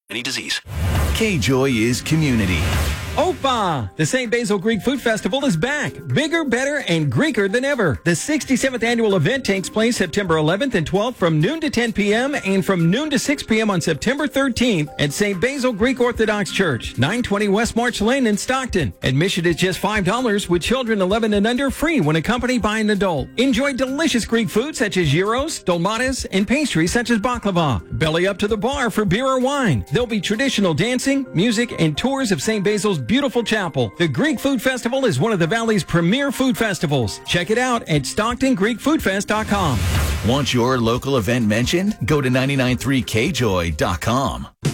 any disease. K-Joy is community. Opa! The St. Basil Greek Food Festival is back. Bigger, better, and Greeker than ever. The 67th annual event takes place September 11th and 12th from noon to 10 p.m. and from noon to 6 p.m. on September 13th at St. Basil Greek Orthodox Church, 920 West March Lane in Stockton. Admission is just $5 with children 11 and under free when accompanied by an adult. Enjoy delicious Greek food such as gyros, dolmatas, and pastries such as baklava. Belly up to the bar for beer or wine. There'll be traditional dancing, music, and tours of St. Basil's beautiful chapel. The Greek Food Festival is one of the Valley's premier food festivals. Check it out at StocktonGreekFoodFest.com. Want your local event mentioned? Go to 993kjoy.com.